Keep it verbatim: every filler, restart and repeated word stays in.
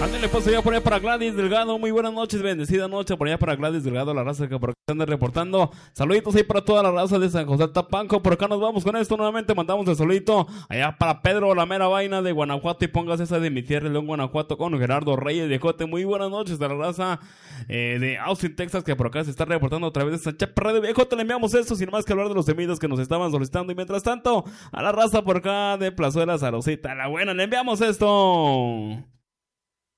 Ándale, pues allá por allá para Gladys Delgado. Muy buenas noches, bendecida noche por allá para Gladys Delgado, la raza que por acá anda reportando. Saluditos ahí para toda la raza de San José Tapanco. Por acá nos vamos con esto nuevamente. Mandamos el solito allá para Pedro, la mera vaina de Guanajuato. Y pongas esa de mi tierra, León, Guanajuato, con Gerardo Reyes de Jote. Muy buenas noches de la raza eh, de Austin, Texas, que por acá se está reportando a través de esta chapa radio viejo. Te le enviamos esto sin más que hablar de los temidos que nos estaban solicitando. Y mientras tanto, a la raza por acá de Plazuela Zarosita, la buena, le enviamos esto.